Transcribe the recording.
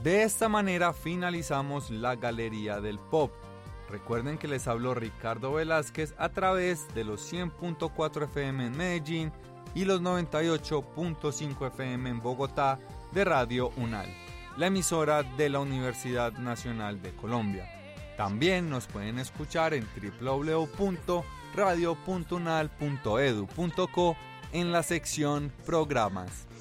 De esta manera finalizamos la Galería del Pop. Recuerden que les habló Ricardo Velázquez a través de los 100.4 FM en Medellín y los 98.5 FM en Bogotá de Radio UNAL, la emisora de la Universidad Nacional de Colombia. También nos pueden escuchar en www.radio.unal.edu.co en la sección Programas.